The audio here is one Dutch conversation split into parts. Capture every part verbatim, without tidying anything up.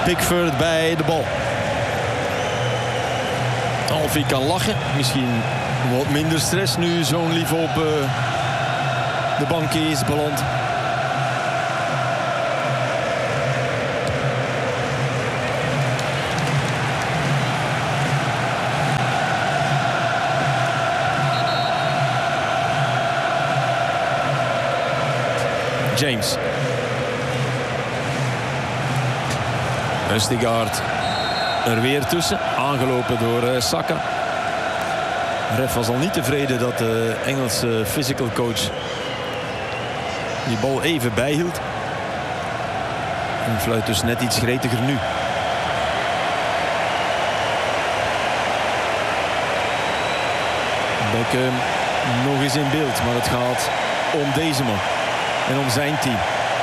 Pickford bij de bal. Alfie kan lachen. Misschien wat minder stress nu zo'n lief op uh, de bank is beland. James. Østigard er weer tussen. Aangelopen door uh, Saka. Ref was al niet tevreden dat de Engelse physical coach die bal even bijhield. En fluit dus net iets gretiger nu. Beckham nog eens in beeld, maar het gaat om deze man. En om zijn team.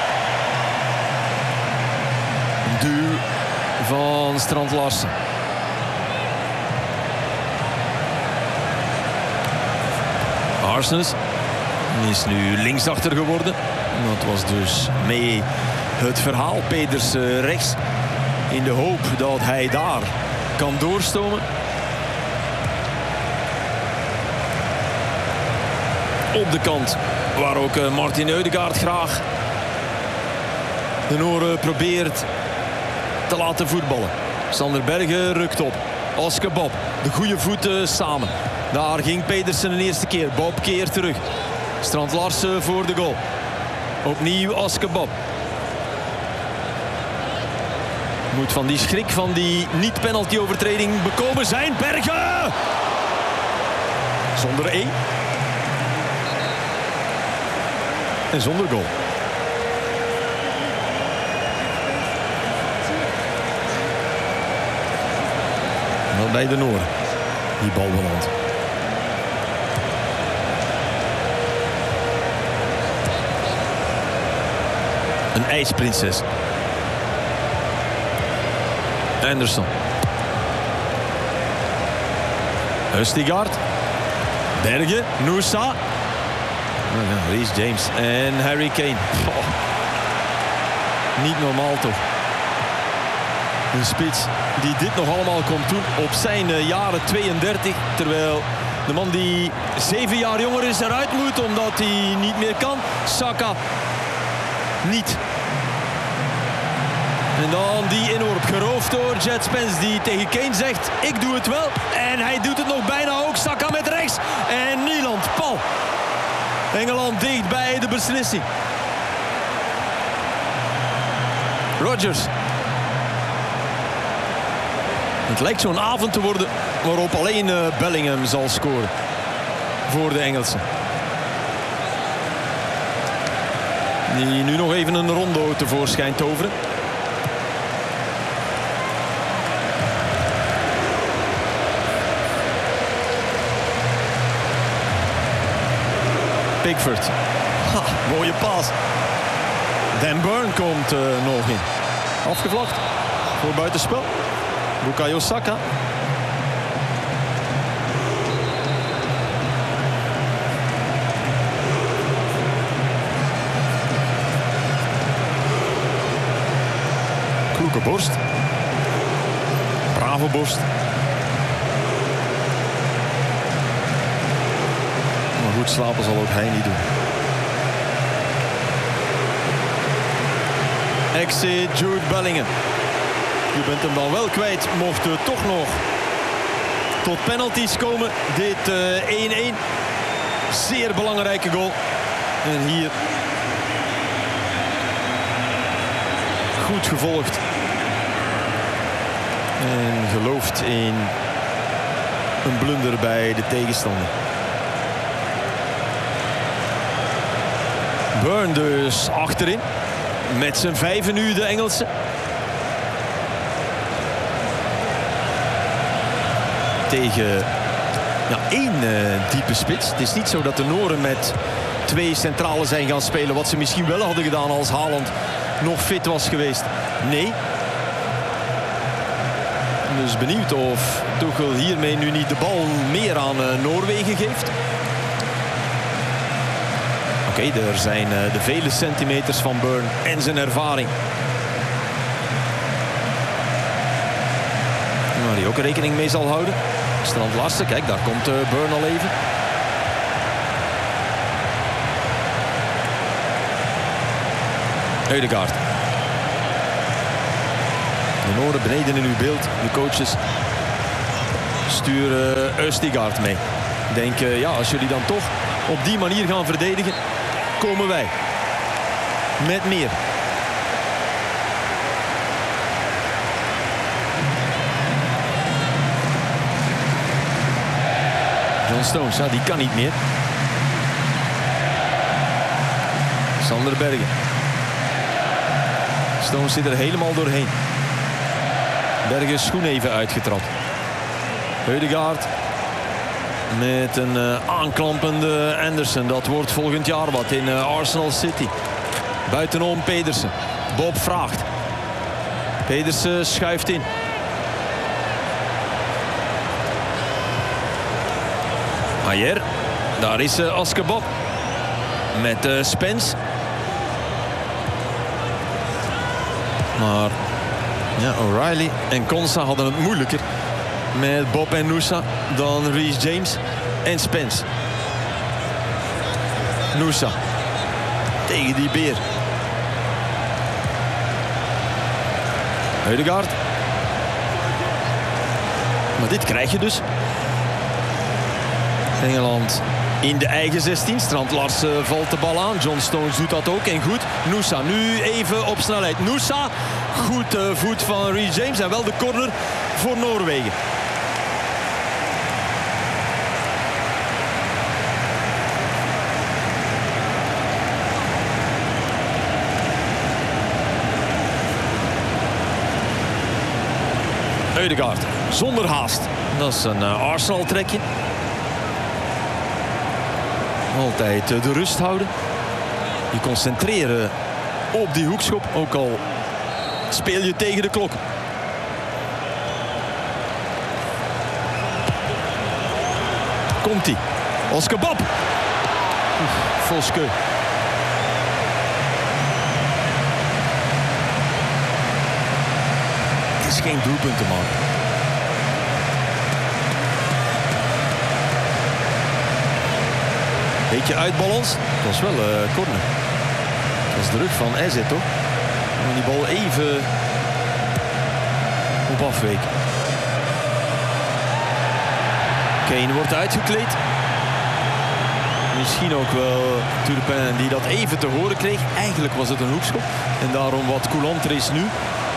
Een duw van Strand Larsen. Arsens is nu linksachter geworden. Dat was dus mee het verhaal. Peders uh, rechts. In de hoop dat hij daar kan doorstomen. Op de kant. Waar ook uh, Martin Ødegaard graag de Noren probeert te laten voetballen. Sander Berge rukt op. Oscar Bob. De goede voeten samen. Daar ging Pedersen de eerste keer. Bob keert terug. Strand Larsen voor de goal. Opnieuw Oscar Bob. Moet van die schrik van die niet-penalty overtreding bekomen zijn. Berge! Zonder E. En zonder goal. Wel bij de Noorden. Die bal belandt. Een ijsprinses. Anderson. Østigard. Berge. Noosa. Reece James en Harry Kane. Oh. Niet normaal toch. Een spits die dit nog allemaal komt doen op zijn uh, jaren tweeëndertig. Terwijl de man die zeven jaar jonger is eruit moet omdat hij niet meer kan. Saka niet. En dan die inworp geroofd door Jet Spence die tegen Kane zegt ik doe het wel. En hij doet het nog bijna ook. Saka met rechts. En Nieland, Paul. Engeland dicht bij de beslissing. Rodgers. Het lijkt zo'n avond te worden waarop alleen uh, Bellingham zal scoren. Voor de Engelsen. Die nu nog even een rondo tevoorschijn toveren. Pickford. Ha, mooie paas. Dan Burn komt uh, nog in. Afgevlacht. Voor buitenspel. Bukayo Saka. Kloeke borst. Brave borst. Maar goed slapen zal ook hij niet doen. Exit Jude Bellingham. Je bent hem dan wel kwijt. Mocht er toch nog tot penalties komen. Dit één-één. Uh, Zeer belangrijke goal. En hier goed gevolgd. En geloofd in een blunder bij de tegenstander. Burn dus achterin. Met zijn vijven nu de Engelsen. Tegen ja, één uh, diepe spits. Het is niet zo dat de Noren met twee centralen zijn gaan spelen. Wat ze misschien wel hadden gedaan als Haaland nog fit was geweest. Nee. Dus benieuwd of Tuchel hiermee nu niet de bal meer aan uh, Noorwegen geeft. Oké, okay, er zijn uh, de vele centimeters van Burn en zijn ervaring. Waar hij ook rekening mee zal houden. Strand Larsen, kijk, daar komt uh, Burn al even. Ødegaard. De Noorden beneden in uw beeld. De coaches sturen Ødegaard mee. Ik denk, uh, ja, als jullie dan toch op die manier gaan verdedigen, komen wij met meer. John Stones, ja, die kan niet meer. Sander Bergen. Stones zit er helemaal doorheen. Bergen schoen even uitgetrapt. Ødegaard met een uh, aanklampende Anderson. Dat wordt volgend jaar wat in uh, Arsenal City. Buitenom Pedersen. Bob vraagt. Pedersen schuift in. Ayer. Daar is uh, Aske Bob. Met uh, Spence. Maar ja, O'Reilly en Konsa hadden het moeilijker met Bob en Nusa dan Reece James en Spence. Nusa tegen die beer. Ødegaard. Maar dit krijg je dus. Engeland in de eigen zestien. Strand Larsen valt de bal aan. John Stones doet dat ook en goed. Nusa nu even op snelheid. Nusa, goed uh, voet van Reece James en wel de corner voor Noorwegen. Ødegaard zonder haast. Dat is een uh, Arsenal trekje. Altijd de rust houden. Je concentreren op die hoekschop. Ook al speel je tegen de klok. Komt-ie. Aske Bob. Voske. Het is geen doelpunt te maken. Beetje uitbalans. Het was wel een uh, corner. Het was de rug van Eze, toch? En die bal even op afweek. Kane wordt uitgekleed. Misschien ook wel Turpin die dat even te horen kreeg. Eigenlijk was het een hoekschop. En daarom wat coulanter is nu.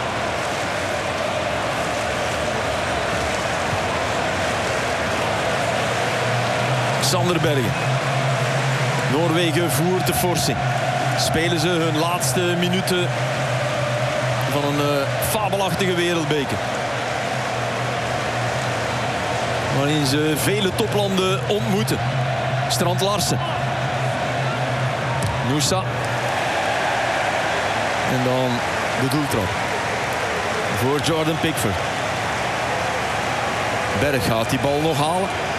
Sander Bergen. Noorwegen voert de forcing. Spelen ze hun laatste minuten van een uh, fabelachtige wereldbeker. Waarin ze vele toplanden ontmoeten. Strand Larsen. Nusa. En dan de doeltrap. Voor Jordan Pickford. Berg gaat die bal nog halen.